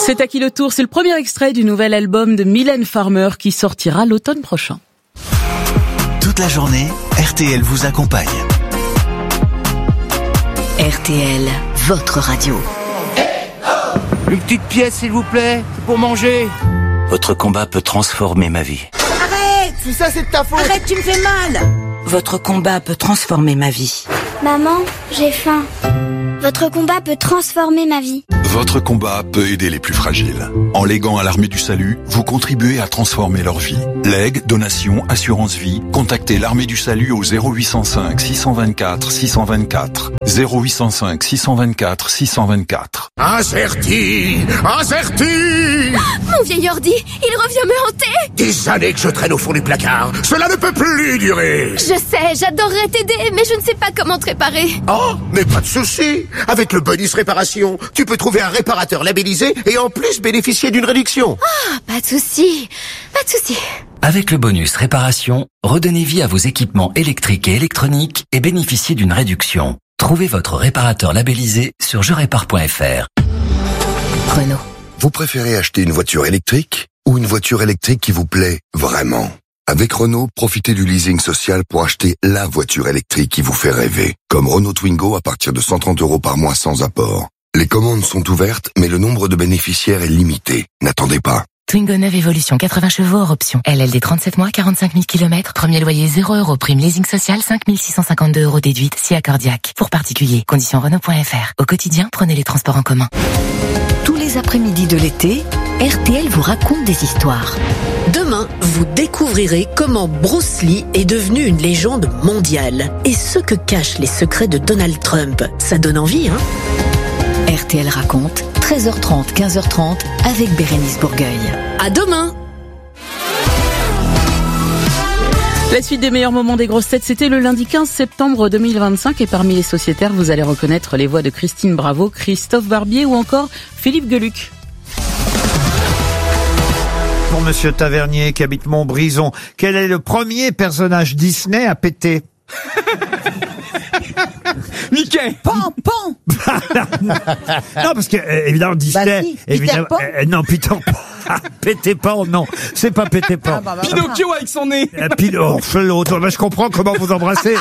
C'est à qui le tour, c'est le premier extrait du nouvel album de Mylène Farmer qui sortira l'automne prochain. Toute la journée, RTL vous accompagne. RTL, votre radio. Une petite pièce, s'il vous plaît, pour manger. Votre combat peut transformer ma vie. Arrête! Tout ça, c'est de ta faute. Arrête, tu me fais mal. Votre combat peut transformer ma vie. Maman, j'ai faim. Votre combat peut transformer ma vie. Votre combat peut aider les plus fragiles. En léguant à l'Armée du Salut, vous contribuez à transformer leur vie. Legs, donations, assurance vie, contactez l'Armée du Salut au 0805 624 624. 0805 624 624. Acerti! Mon vieil ordi, il revient me hanter. Des années que je traîne au fond du placard. Cela ne peut plus durer. Je sais, j'adorerais t'aider, mais je ne sais pas comment te réparer. Oh, mais pas de souci. Avec le bonus réparation, tu peux trouver un réparateur labellisé et en plus bénéficier d'une réduction. Ah, pas de souci. Avec le bonus réparation, redonnez vie à vos équipements électriques et électroniques et bénéficiez d'une réduction. Trouvez votre réparateur labellisé sur jerépare.fr. Renault. Vous préférez acheter une voiture électrique ou une voiture électrique qui vous plaît vraiment? Avec Renault, profitez du leasing social pour acheter la voiture électrique qui vous fait rêver. Comme Renault Twingo à partir de 130 € par mois sans apport. Les commandes sont ouvertes, mais le nombre de bénéficiaires est limité. N'attendez pas. Twingo 9 Evolution, 80 chevaux hors option. LLD 37 mois, 45 000 km. Premier loyer 0 €. Prime leasing social, 5 652 € déduite, si accordiaque. Pour particulier, conditions Renault.fr. Au quotidien, prenez les transports en commun. Tous les après-midi de l'été, RTL vous raconte des histoires. Demain, vous découvrirez comment Bruce Lee est devenu une légende mondiale. Et ce que cachent les secrets de Donald Trump. Ça donne envie, hein? RTL raconte, 13h30, 15h30, avec Bérénice Bourgueil. À demain! La suite des meilleurs moments des grosses têtes, c'était le lundi 15 septembre 2025 et parmi les sociétaires, vous allez reconnaître les voix de Christine Bravo, Christophe Barbier ou encore Philippe Geluck. Pour Monsieur Tavernier qui habite Montbrison, quel est le premier personnage Disney à péter? Mickey. Pan. Non, parce que évidemment Disney. Si, évidemment, Peter Pan. non, Peter Pan. Péter Pan, non, c'est pas Péter Pan. Pinocchio avec son nez. L'autre, je comprends comment vous embrassez.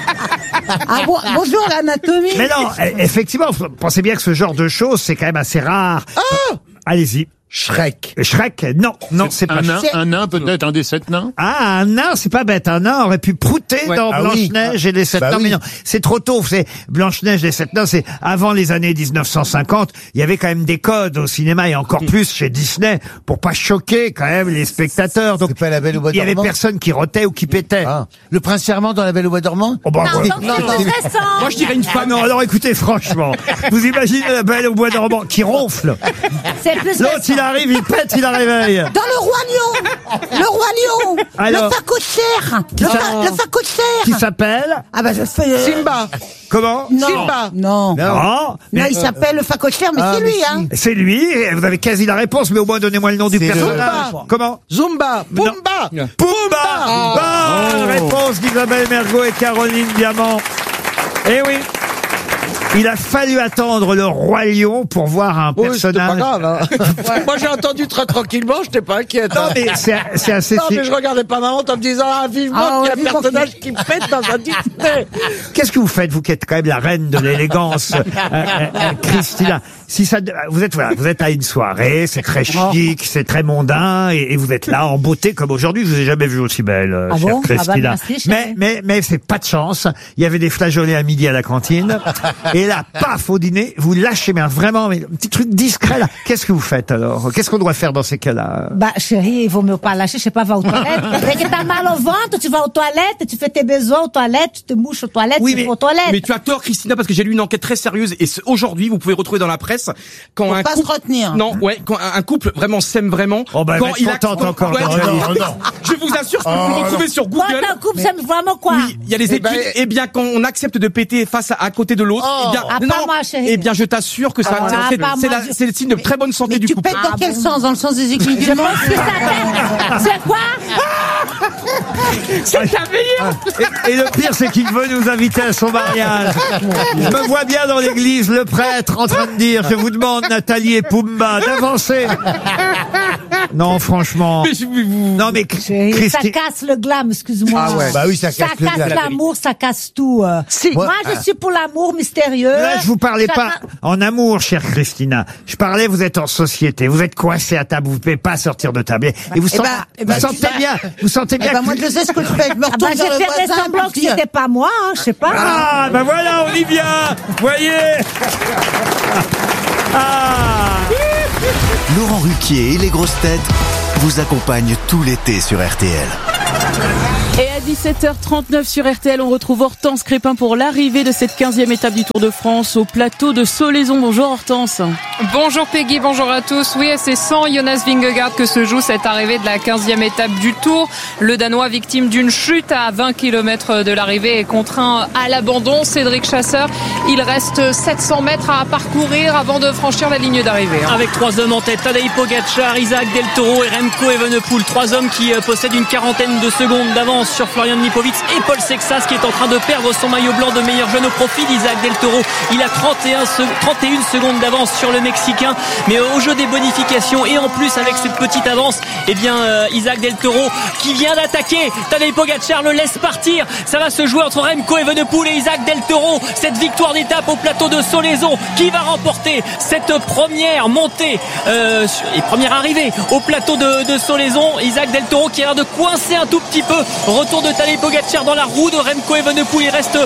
Bonjour l'anatomie. Mais non, effectivement, pensez bien que ce genre de choses, c'est quand même assez rare. Oh. Allez-y. Shrek, non, c'est pas un nain, peut-être un des 7 nains. Ah, un nain, c'est pas bête. Un nain aurait pu prouter dans Blanche-Neige et les 7 nains. Mais non, c'est trop tôt. C'est Blanche-Neige et les 7 nains, c'est avant les années 1950. Il y avait quand même des codes au cinéma et encore plus chez Disney pour pas choquer quand même les spectateurs. Donc, pas La Belle au Bois il y avait dormant. personne qui rotait ou qui pétait. Le prince charmant dans La Belle au Bois dormant. Oh, bah, Moi je dirais une femme. non, alors écoutez, franchement, vous imaginez La Belle au Bois dormant qui ronfle. C'est plus L'autre, il arrive, il pète, il la réveille. Dans le Roi Lion. Alors, le facochère. Le facochère. qui s'appelle Ah bah je fais... Simba. comment? Non. Simba. Non. Non, mais Il s'appelle le facochère, mais c'est lui, hein. c'est lui. Et vous avez quasi la réponse, mais au moins donnez-moi le nom du C'est personnage. Zumba. Comment? Zumba. Pumba. Pumba. Bonne réponse d'Isabelle Mergo et Caroline Diamant. Eh oui. Il a fallu attendre le Roi Lion pour voir un personnage. C'était pas grave, hein. Moi, j'ai entendu très tranquillement, j'étais pas inquiète. Non, mais c'est assez. Non, mais je regardais pas ma honte en me disant, vivement qu'il y a un personnage qui pète dans un Disney. Qu'est-ce que vous faites, vous qui êtes quand même la reine de l'élégance, Christina? Si ça, vous êtes à une soirée, c'est très chic, c'est très mondain, et vous êtes là en beauté comme aujourd'hui. Je vous ai jamais vu aussi belle, chère Christina. merci, mais c'est pas de chance. Il y avait des flageolets à midi à la cantine, et là, paf, au dîner, vous lâchez, mais vraiment, mais un petit truc discret là. Qu'est-ce que vous faites alors? Qu'est-ce qu'on doit faire dans ces cas-là? Bah chérie, il vaut mieux pas lâcher, je sais pas, va aux toilettes. Dès que t'as mal au ventre, tu vas aux toilettes, tu fais tes besoins aux toilettes, tu te mouches aux toilettes, tu vas aux toilettes. Mais tu as tort, Christina, parce que j'ai lu une enquête très sérieuse et aujourd'hui, vous pouvez retrouver dans la presse quand un pas couple, se retenir. Non, quand un couple vraiment s'aime vraiment. Oh bah, quand il contente encore. Ouais, je vous assure, je peux vous le retrouver sur Google. Quand un couple s'aime vraiment quoi? Oui, il y a les études. Eh bien, quand on accepte de péter face à côté de l'autre, eh bien, pas moi, chérie. eh bien, je t'assure que ça, c'est le signe de très bonne santé du couple. Tu pètes dans quel sens? Dans le sens des équilibres? C'est quoi? C'est ta meilleure. Et le pire, c'est qu'il veut nous inviter à son mariage. Je me vois bien dans l'église, le prêtre en train de dire, je vous demande, Nathalie et Pumba, d'avancer. Non, franchement. Non, mais Ça casse le glam, excuse-moi. Ah ouais. Bah oui, ça casse le glam. Ça casse l'amour, ça casse tout. Moi, je suis pour l'amour mystérieux. Là, je vous parlais pas en amour, chère Christina. Je parlais, vous êtes en société, vous êtes coincé à table, vous pouvez pas sortir de table. Et vous sentez bien. Vous sentez bien. Moi, je sais ce que je fais. Je me retourne j'ai fait des semblants que c'était pas moi, je sais pas. Ah, ben voilà, on y vient. Voyez. Laurent Ruquier et les grosses têtes vous accompagnent tout l'été sur RTL. Et à 17h39 sur RTL, on retrouve Hortense Crépin pour l'arrivée de cette 15e étape du Tour de France au plateau de Solaizon. Bonjour Hortense. Bonjour Peggy, bonjour à tous. Oui, c'est sans Jonas Vingegaard que se joue cette arrivée de la 15e étape du Tour. Le Danois, victime d'une chute à 20 km de l'arrivée, est contraint à l'abandon. Cédric Chasseur, il reste 700 mètres à parcourir avant de franchir la ligne d'arrivée. Avec 3 hommes en tête, Tadej Pogačar, Isaac Del Toro et Remco Evenepoel. 3 hommes qui possèdent une quarantaine de secondes d'avance sur Florian Lipowitz et Paul Sexas qui est en train de perdre son maillot blanc de meilleur jeune au profit d'Isaac Del Toro. Il a 31 secondes d'avance sur le Mexicain, mais au jeu des bonifications et en plus avec cette petite avance, Isaac Del Toro qui vient d'attaquer, Tadej Pogačar le laisse partir. Ça va se jouer entre Remco Evenepoel et Isaac Del Toro. Cette victoire d'étape au plateau de Solaizon, qui va remporter cette première montée et première arrivée au plateau de Solaizon. Isaac Del Toro qui a l'air de coincer un tout petit peu. Retour de Tadej Pogačar dans la roue de Remco Evenepoel. Il reste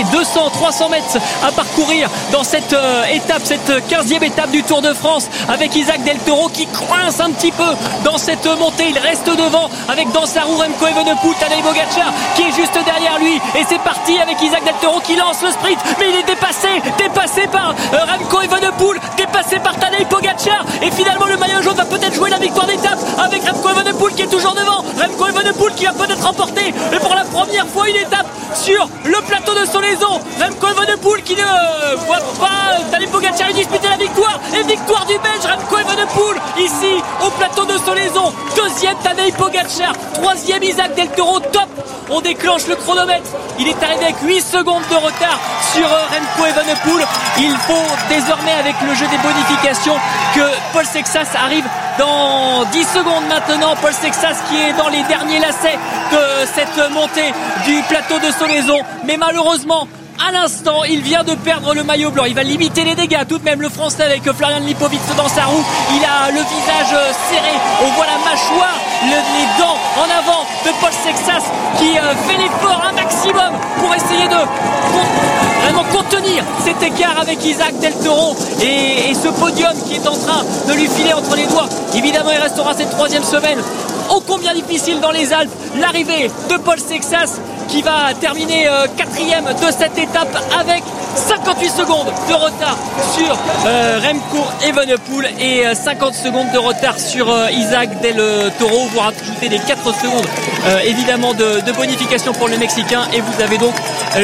200-300 mètres à parcourir dans cette étape, cette 15e étape du Tour de France, avec Isaac Del Toro qui coince un petit peu dans cette montée. Il reste devant avec dans sa roue Remco Evenepoel, Tadej Pogačar qui est juste derrière lui, et c'est parti avec Isaac Del Toro qui lance le sprint, mais il est dépassé par Remco Evenepoel, dépassé par Tadej Pogačar, et finalement le maillot jaune va peut-être jouer la victoire d'étape avec Remco Evenepoel qui est toujours devant. Remco Evenepoel qui va peut-être remporter, mais pour la première fois une étape sur le plateau de Solaizon. Remco Evenepoel qui ne voit pas Tadej Pogačar lui disputer la victoire, et victoire du Belge Remco Evenepoel ici au plateau de Solaizon. Deuxième Tadej Pogačar, troisième Isaac Del Toro. Top, on déclenche le chronomètre. Il est arrivé avec 8 secondes de retard sur Remco Evenepoel. Il faut désormais, avec le jeu des bonifications, que Paul Sexas arrive dans 10 secondes maintenant. Paul Sexas qui est dans les derniers lacets de cette montée du plateau de Solaizon, mais malheureusement à l'instant, il vient de perdre le maillot blanc. Il va limiter les dégâts tout de même, le Français, avec Florian Lipowitz dans sa roue. Il a le visage serré, on voit la mâchoire, les dents en avant de Paul Sexas qui fait l'effort un maximum pour essayer de vraiment contenir cet écart avec Isaac Del Toro et ce podium qui est en train de lui filer entre les doigts. Évidemment, il restera cette 3e semaine ô combien difficile dans les Alpes. L'arrivée de Paul Sexas qui va terminer 4e de cette étape avec 58 secondes de retard sur Remco Evenepoel et 50 secondes de retard sur Isaac Del Toro. Vous rajoutez les 4 secondes évidemment de bonification pour le Mexicain, et vous avez donc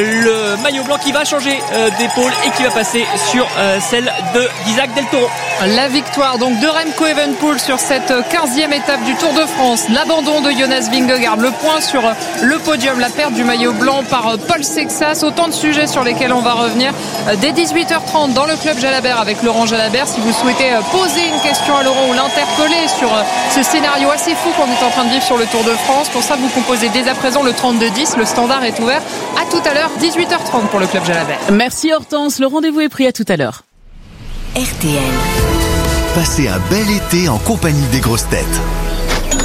le maillot blanc qui va changer d'épaule et qui va passer sur celle d'Isaac Del Toro. La victoire donc de Remco Evenepoel sur cette 15e étape du Tour de France. L'abandon de Jonas Vingegaard, le point sur le podium, la perte du maillot blanc par Paul Sexas. Autant de sujets sur lesquels on va revenir dès 18h30 dans le club Jalabert avec Laurent Jalabert. Si vous souhaitez poser une question à Laurent ou l'interpeller sur ce scénario assez fou qu'on est en train de vivre sur le Tour de France, pour ça vous composez dès à présent le 3210. Le standard est ouvert. À tout à l'heure, 18h30 pour le club Jalabert. Merci Hortense, le rendez-vous est pris, à tout à l'heure. RTL. Passez un bel été en compagnie des grosses têtes.